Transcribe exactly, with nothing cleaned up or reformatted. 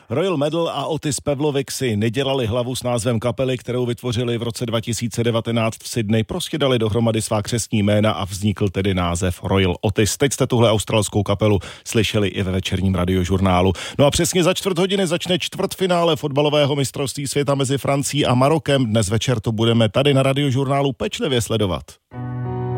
Royal Medal a Otis Pavlovic si nedělali hlavu s názvem kapely, kterou vytvořili v roce dva tisíce devatenáct v Sydney. Prostě dali dohromady svá křestní jména a vznikl tedy název Royal Otis. Teď jste tuhle australskou kapelu slyšeli i ve večerním radiožurnálu. No a přesně za čtvrt hodiny začne čtvrtfinále fotbalového mistrovství světa mezi Francií a Marokem. Dnes večer to budeme tady na radiožurnálu pečlivě sledovat.